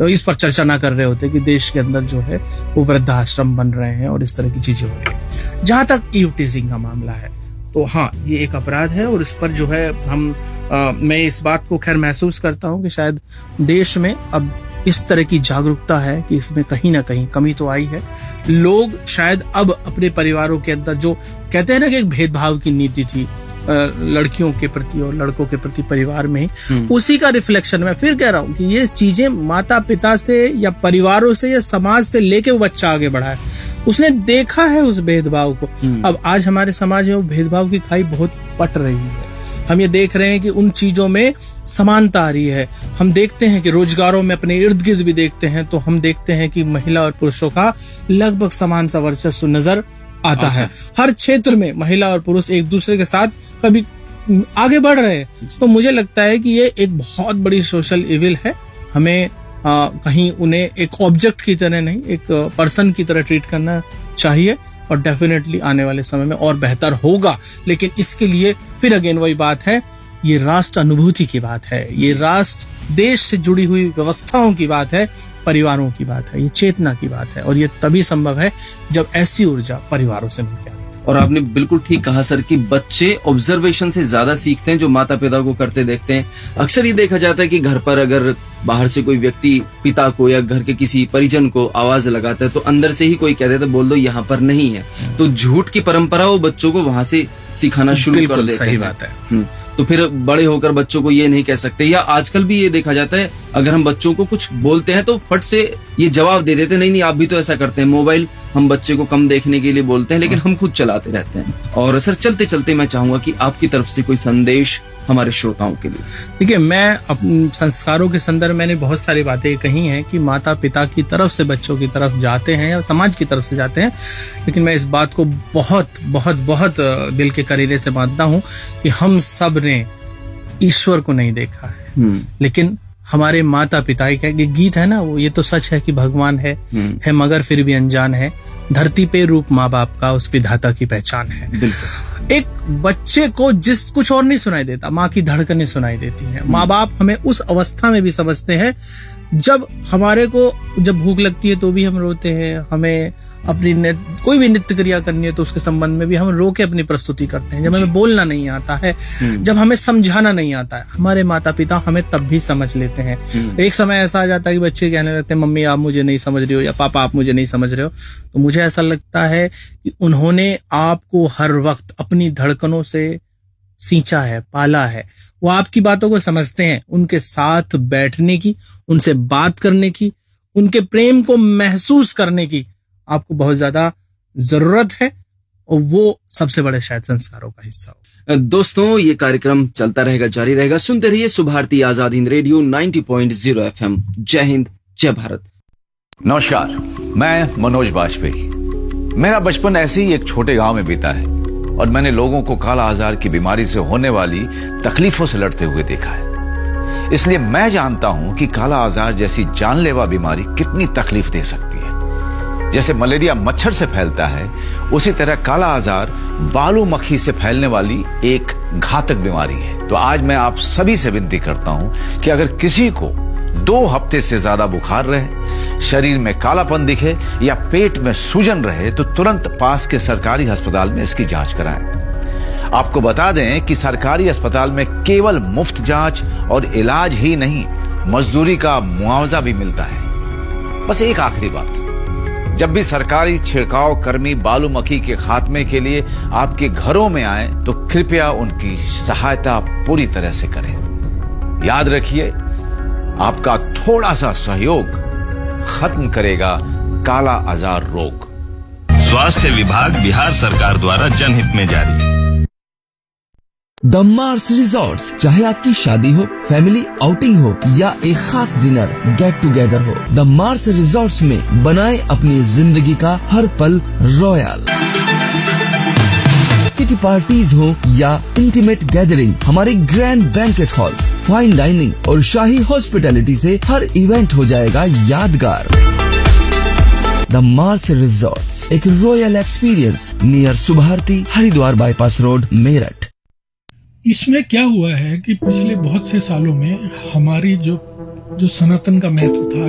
इस पर चर्चा ना कर रहे होते कि देश के अंदर जो है वो वृद्धाश्रम बन रहे हैं और इस तरह की चीजें हो रही है। जहां तक ईव टीजिंग का मामला है तो हाँ, ये एक अपराध है और इस पर जो है मैं इस बात को खैर महसूस करता हूँ कि शायद देश में अब इस तरह की जागरूकता है कि इसमें कहीं ना कहीं कमी तो आई है। लोग शायद अब अपने परिवारों के अंदर जो कहते हैं ना कि एक भेदभाव की नीति थी लड़कियों के प्रति और लड़कों के प्रति परिवार में, उसी का रिफ्लेक्शन मैं फिर कह रहा हूँ कि ये चीजें माता पिता से या परिवारों से या समाज से लेके वो बच्चा आगे बढ़ा है, उसने देखा है उस भेदभाव को। अब आज हमारे समाज में वो भेदभाव की खाई बहुत पट रही है। हम ये देख रहे हैं कि उन चीजों में समानता आ रही है। हम देखते हैं कि रोजगारों में अपने इर्द गिर्द भी देखते हैं तो हम देखते हैं कि महिला और पुरुषों का लगभग समान सा वर्चस्व नजर आता है। हर क्षेत्र में महिला और पुरुष एक दूसरे के साथ कभी आगे बढ़ रहे हैं। तो मुझे लगता है कि ये एक बहुत बड़ी सोशल इविल है। हमें कहीं उन्हें एक ऑब्जेक्ट की तरह नहीं, एक पर्सन की तरह ट्रीट करना चाहिए और डेफिनेटली आने वाले समय में और बेहतर होगा। लेकिन इसके लिए फिर अगेन वही बात है, ये राष्ट्र अनुभूति की बात है, ये राष्ट्र देश से जुड़ी हुई व्यवस्थाओं की बात है, परिवारों की बात है, ये चेतना की बात है और ये तभी संभव है जब ऐसी ऊर्जा परिवारों से मिलकर आए। और आपने बिल्कुल ठीक कहा सर कि बच्चे ऑब्जर्वेशन से ज्यादा सीखते हैं जो माता पिता को करते देखते हैं। अक्सर ये देखा जाता है कि घर पर अगर बाहर से कोई व्यक्ति पिता को या घर के किसी परिजन को आवाज लगाता है तो अंदर से ही कोई कह देता है बोल दो यहाँ पर नहीं है, तो झूठ की परंपरा वो बच्चों को वहां से सिखाना शुरू कर देते हैं। सही बात है। तो फिर बड़े होकर बच्चों को ये नहीं कह सकते, या आजकल भी ये देखा जाता है अगर हम बच्चों को कुछ बोलते हैं तो फट से ये जवाब दे देते, नहीं आप भी तो ऐसा करते हैं। मोबाइल हम बच्चे को कम देखने के लिए बोलते हैं लेकिन हम खुद चलाते रहते हैं। और सर चलते चलते मैं चाहूंगा कि आपकी तरफ से कोई संदेश हमारे श्रोताओं के लिए। देखिए, मैं अपने संस्कारों के संदर्भ मैंने बहुत सारी बातें कही हैं कि माता पिता की तरफ से बच्चों की तरफ जाते हैं या समाज की तरफ से जाते हैं, लेकिन मैं इस बात को बहुत बहुत बहुत दिल के करीने से मानता हूं कि हम सब ने ईश्वर को नहीं देखा है, लेकिन हमारे माता पिता ही का गीत है ना वो, ये तो सच है कि भगवान है मगर फिर भी अनजान है, धरती पे रूप माँ बाप का उस विधाता की पहचान है। एक बच्चे को जिस कुछ और नहीं सुनाई देता, माँ की धड़कनें सुनाई देती हैं। माँ बाप हमें उस अवस्था में भी समझते हैं जब हमारे को जब भूख लगती है तो भी हम रोते हैं, हमें अपनी कोई भी नृत्य क्रिया करनी है तो उसके संबंध में भी हम रो के अपनी प्रस्तुति करते हैं। जब हमें बोलना नहीं आता है, जब हमें समझाना नहीं आता है, हमारे माता पिता हमें तब भी समझ लेते हैं। एक समय ऐसा आ जाता है कि बच्चे कहने लगते हैं मम्मी आप मुझे नहीं समझ रहे हो या पापा आप मुझे नहीं समझ रहे हो, तो मुझे ऐसा लगता है कि उन्होंने आपको हर वक्त अपनी धड़कनों से सींचा है, पाला है, वो आपकी बातों को समझते हैं। उनके साथ बैठने की, उनसे बात करने की, उनके प्रेम को महसूस करने की आपको बहुत ज्यादा जरूरत है और वो सबसे बड़े शायद संस्कारों का हिस्सा हो। दोस्तों ये कार्यक्रम चलता रहेगा, जारी रहेगा। सुनते रहिए सुभारती आजाद हिंद रेडियो 90.0 FM। जय हिंद, जय भारत। नमस्कार, मैं मनोज बाजपेयी। मेरा बचपन ऐसे ही एक छोटे गांव में बीता है और मैंने लोगों को काला आजार की बीमारी से होने वाली तकलीफों से लड़ते हुए देखा है। इसलिए मैं जानता हूं कि काला आजार जैसी जानलेवा बीमारी कितनी तकलीफ दे सकती है। जैसे मलेरिया मच्छर से फैलता है, उसी तरह काला आजार बालू मक्खी से फैलने वाली एक घातक बीमारी है। तो आज मैं आप सभी से विनती करता हूं कि अगर किसी को 2 हफ्ते से ज्यादा बुखार रहे, शरीर में कालापन दिखे या पेट में सूजन रहे तो तुरंत पास के सरकारी अस्पताल में इसकी जांच कराएं। आपको बता दें कि सरकारी अस्पताल में केवल मुफ्त जांच और इलाज ही नहीं, मजदूरी का मुआवजा भी मिलता है। बस एक आखिरी बात, जब भी सरकारी छिड़काव कर्मी बालू मक्खी के खात्मे के लिए आपके घरों में आए तो कृपया उनकी सहायता पूरी तरह से करें। याद रखिए, आपका थोड़ा सा सहयोग खत्म करेगा काला आजार रोग। स्वास्थ्य विभाग बिहार सरकार द्वारा जनहित में जारी। द मार्स रिजॉर्ट्स, चाहे आपकी शादी हो, फैमिली आउटिंग हो या एक खास डिनर गेट टुगेदर हो, द मार्स रिजॉर्ट्स में बनाए अपनी जिंदगी का हर पल रॉयल। किटी पार्टीज हो या इंटीमेट गैदरिंग, हमारे grand banquet halls, fine dining और शाही हॉस्पिटैलिटी से हर इवेंट हो जाएगा यादगार। द मार्स रिजॉर्ट्स, एक royal experience near Subharti Haridwar bypass road, Meerut. इसमें क्या हुआ है कि पिछले बहुत से सालों में हमारी जो सनातन का महत्व था,